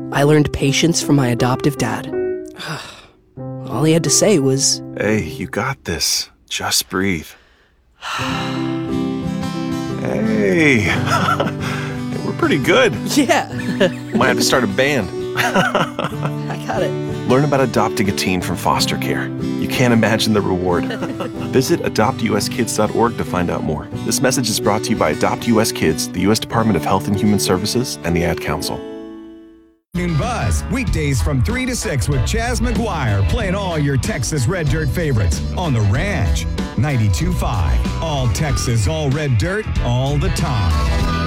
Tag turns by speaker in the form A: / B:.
A: I learned patience from my adoptive dad. All he had to say was,
B: "Hey, you got this. Just breathe." Hey, we're pretty good.
A: yeah,
B: Might have to start a band.
A: I got it.
B: Learn about adopting a teen from foster care. You can't imagine the reward. Visit adoptuskids.org to find out more. This message is brought to you by Adopt US Kids, the U.S. Department of Health and Human Services, and the Ad Council.
C: Noon Buzz, weekdays from 3 to 6 with Chaz McGuire, playing all your Texas Red Dirt favorites on The Ranch. 92.5. All Texas, all red dirt, all the time.